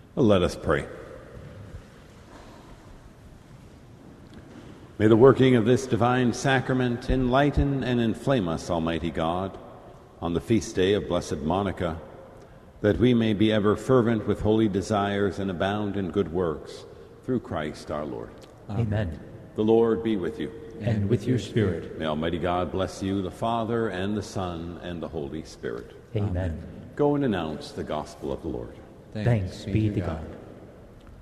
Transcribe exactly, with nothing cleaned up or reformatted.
Let us pray. May the working of this divine sacrament enlighten and inflame us, Almighty God, on the feast day of Blessed Monica, that we may be ever fervent with holy desires and abound in good works, through Christ our Lord. Amen. The Lord be with you. And with your spirit. May Almighty God bless you, the Father, and the Son, and the Holy Spirit. Amen. Go and announce the gospel of the Lord. Thanks be to God.